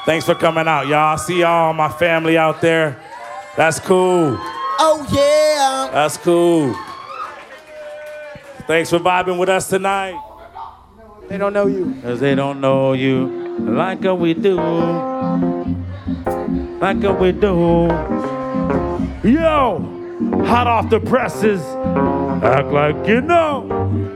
Thanks for coming out, y'all. I see y'all, my family out there. That's cool. Oh, yeah. That's cool. Thanks for vibing with us tonight. They don't know you. Cause they don't know you like we do. Like we do. Yo, hot off the presses. Act like you know.